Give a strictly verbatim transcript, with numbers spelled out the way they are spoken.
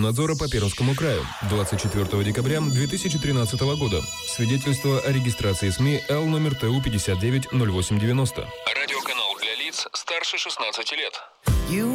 Роспотребнадзора по Пермскому краю двадцать четвёртого декабря две тысячи тринадцатого года. Свидетельство о регистрации СМИ Л номер Т У пятьдесят девять ноль восемь девяносто. Радиоканал для лиц старше шестнадцати лет. You